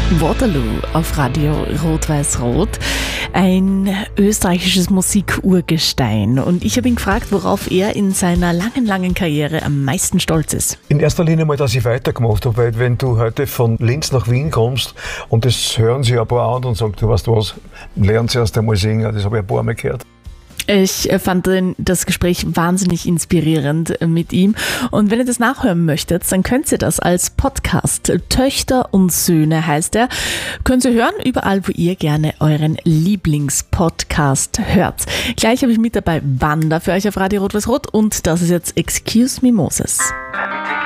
Waterloo auf Radio Rot-Weiß-Rot, ein österreichisches Musikurgestein. Und ich habe ihn gefragt, worauf er in seiner langen Karriere am meisten stolz ist. In erster Linie mal, dass ich weitergemacht habe, weil wenn du heute von Linz nach Wien kommst und das hören sie ein paar an und sagen, du weißt was, lernen sie erst einmal singen, das habe ich ein paar Mal gehört. Ich fand das Gespräch wahnsinnig inspirierend mit ihm. Und wenn ihr das nachhören möchtet, dann könnt ihr das als Podcast. Töchter und Söhne heißt er. Könnt ihr hören, überall, wo ihr gerne euren Lieblingspodcast hört. Gleich habe ich mit dabei Wanda für euch auf Radio Rot-Weiß-Rot und das ist jetzt Excuse Me Moses.